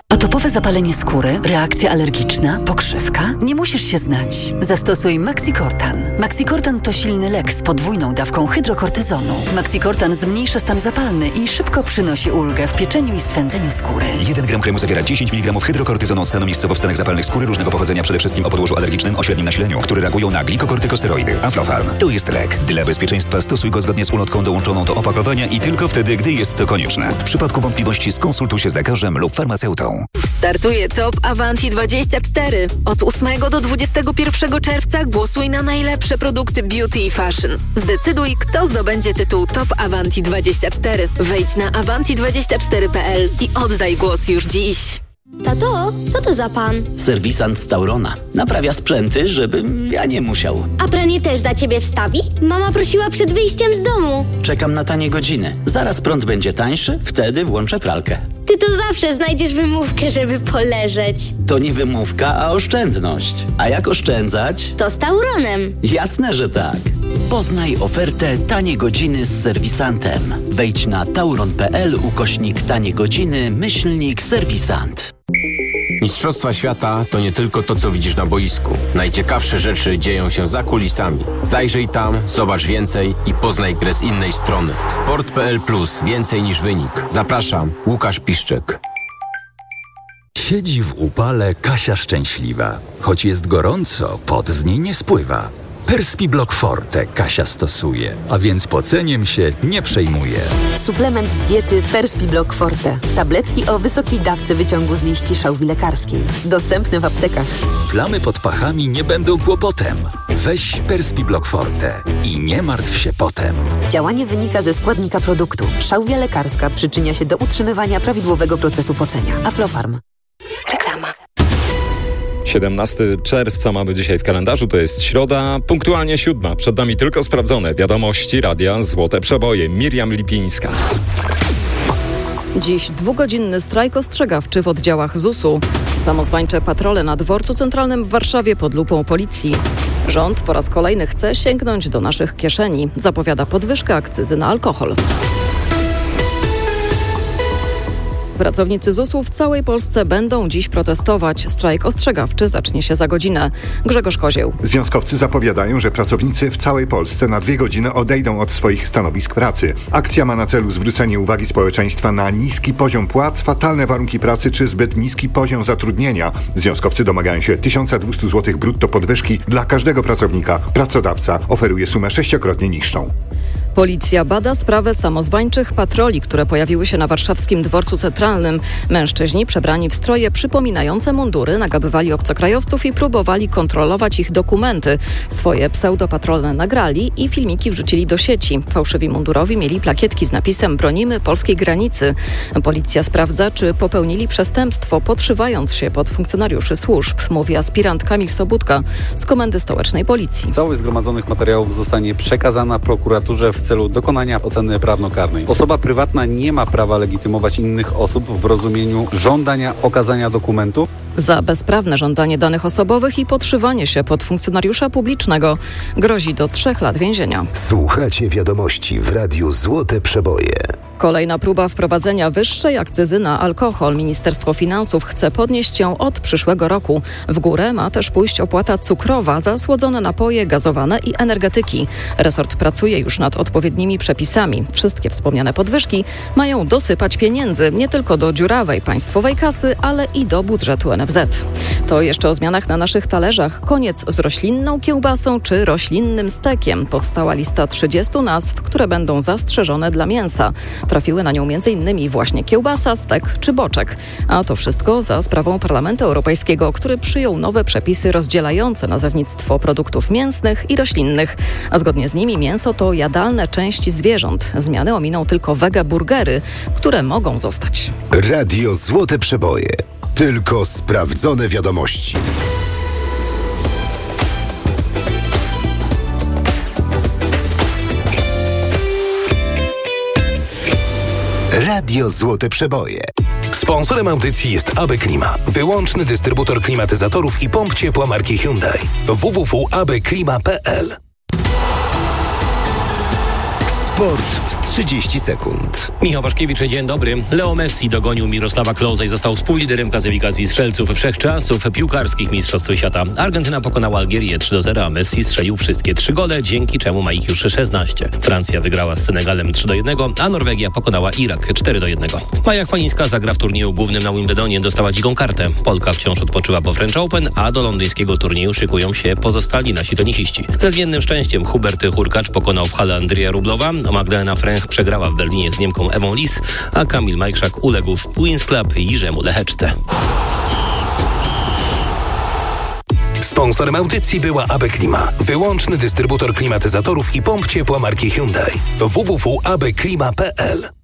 Atopowe zapalenie skóry, reakcja alergiczna, pokrzywka? Nie musisz się znać. Zastosuj Maxicortan. Maxicortan to silny lek z podwójną dawką hydrokortyzonu. Maxicortan zmniejsza stan zapalny i szybko przynosi ulgę w pieczeniu i swędzeniu skóry. 1 gram kremu zawiera 10 mg hydrokortyzonu od stanu miejscowo w stanach zapalnych skóry różnego pochodzenia, przede wszystkim o podłożu alergicznym o średnim nasileniu, które reagują na glikokortykosteroidy. Aflofarm to jest lek. Dla bezpieczeństwa stosuj go zgodnie z ulotką dołączoną do opakowania i tylko wtedy, gdy jest to konieczne. W przypadku wątpliwości skonsultuj się z lekarzem lub farmaceutą. Startuje Top Avanti 24. Od 8 do 21 czerwca głosuj na najlepsze produkty beauty i fashion. Zdecyduj, kto zdobędzie tytuł Top Avanti 24. Wejdź na avanti24.pl i oddaj głos już dziś. Tato, co to za pan? Serwisant z Taurona. Naprawia sprzęty, żebym ja nie musiał. A pranie też za ciebie wstawi? Mama prosiła przed wyjściem z domu. Czekam na tanie godziny. Zaraz prąd będzie tańszy, wtedy włączę pralkę. Ty to zawsze znajdziesz wymówkę, żeby poleżeć. To nie wymówka, a oszczędność. A jak oszczędzać? To z Tauronem. Jasne, że tak. Poznaj ofertę Tanie Godziny z serwisantem. Wejdź na tauron.pl/tanie godziny /serwisant. Mistrzostwa świata to nie tylko to, co widzisz na boisku. Najciekawsze rzeczy dzieją się za kulisami. Zajrzyj tam, zobacz więcej i poznaj grę z innej strony. Sport.pl Plus. Więcej niż wynik. Zapraszam, Łukasz Piszczek. Siedzi w upale Kasia szczęśliwa. Choć jest gorąco, pot z niej nie spływa. Perspiblock Forte Kasia stosuje, a więc poceniem się nie przejmuje. Suplement diety Perspiblock Forte. Tabletki o wysokiej dawce wyciągu z liści szałwi lekarskiej. Dostępne w aptekach. Plamy pod pachami nie będą kłopotem. Weź Perspiblock Forte i nie martw się potem. Działanie wynika ze składnika produktu. Szałwia lekarska przyczynia się do utrzymywania prawidłowego procesu pocenia. Aflofarm. Reklama. 17 czerwca mamy dzisiaj w kalendarzu, to jest środa, punktualnie 7. Przed nami tylko sprawdzone wiadomości Radia Złote Przeboje. Miriam Lipińska. Dziś 2-godzinny strajk ostrzegawczy w oddziałach ZUS-u. Samozwańcze patrole na dworcu centralnym w Warszawie pod lupą policji. Rząd po raz kolejny chce sięgnąć do naszych kieszeni. Zapowiada podwyżkę akcyzy na alkohol. Pracownicy ZUS-u w całej Polsce będą dziś protestować. Strajk ostrzegawczy zacznie się za godzinę. Grzegorz Kozieł. Związkowcy zapowiadają, że pracownicy w całej Polsce na 2 godziny odejdą od swoich stanowisk pracy. Akcja ma na celu zwrócenie uwagi społeczeństwa na niski poziom płac, fatalne warunki pracy czy zbyt niski poziom zatrudnienia. Związkowcy domagają się 1200 zł brutto podwyżki dla każdego pracownika. Pracodawca oferuje sumę 6-krotnie niższą. Policja bada sprawę samozwańczych patroli, które pojawiły się na warszawskim dworcu centralnym. Mężczyźni przebrani w stroje przypominające mundury nagabywali obcokrajowców i próbowali kontrolować ich dokumenty. Swoje pseudopatrole nagrali i filmiki wrzucili do sieci. Fałszywi mundurowi mieli plakietki z napisem "Bronimy polskiej granicy". Policja sprawdza, czy popełnili przestępstwo, podszywając się pod funkcjonariuszy służb, mówi aspirant Kamil Sobudka z Komendy Stołecznej Policji. Całość zgromadzonych materiałów zostanie przekazana prokuraturze w celu dokonania oceny prawnokarnej. Osoba prywatna nie ma prawa legitymować innych osób w rozumieniu żądania okazania dokumentu. Za bezprawne żądanie danych osobowych i podszywanie się pod funkcjonariusza publicznego grozi do 3 lat więzienia. Słuchacie wiadomości w Radiu Złote Przeboje. Kolejna próba wprowadzenia wyższej akcyzy na alkohol. Ministerstwo Finansów chce podnieść ją od przyszłego roku. W górę ma też pójść opłata cukrowa za słodzone napoje, gazowane i energetyki. Resort pracuje już nad odpowiednimi przepisami. Wszystkie wspomniane podwyżki mają dosypać pieniędzy nie tylko do dziurawej państwowej kasy, ale i do budżetu NFZ. To jeszcze o zmianach na naszych talerzach. Koniec z roślinną kiełbasą czy roślinnym stekiem. Powstała lista 30 nazw, które będą zastrzeżone dla mięsa. Trafiły na nią m.in. właśnie kiełbasa, stek czy boczek. A to wszystko za sprawą Parlamentu Europejskiego, który przyjął nowe przepisy rozdzielające nazewnictwo produktów mięsnych i roślinnych. A zgodnie z nimi mięso to jadalne części zwierząt. Zmiany ominą tylko wegaburgery, które mogą zostać. Radio Złote Przeboje. Tylko sprawdzone wiadomości. Radio Złote Przeboje. Sponsorem audycji jest AB Klima, wyłączny dystrybutor klimatyzatorów i pomp ciepła marki Hyundai. www.abklima.pl. Sport w 30 sekund. Michał Waszkiewicz, dzień dobry. Leo Messi dogonił Mirosława Klose i został współliderem klasyfikacji strzelców wszechczasów piłkarskich Mistrzostw Świata. Argentyna pokonała Algierię 3-0, a Messi strzelił wszystkie 3 gole, dzięki czemu ma ich już 16. Francja wygrała z Senegalem 3-1, a Norwegia pokonała Irak 4-1. Maja Chwalińska zagra w turnieju głównym na Wimbledonie, dostała dziką kartę. Polka wciąż odpoczywa po French Open, a do londyńskiego turnieju szykują się pozostali nasi tenisiści. Ze zmiennym szczęściem Hubert Hurkacz pokonał w hale Andrija Rublowa, Magdalena Fręch przegrała w Berlinie z Niemką Ewą Lis, a Kamil Majkrzak uległ w Queen's Club Jirzemu Lecheczce. Sponsorem audycji była AB Klima, wyłączny dystrybutor klimatyzatorów i pomp ciepła marki Hyundai. www.abklima.pl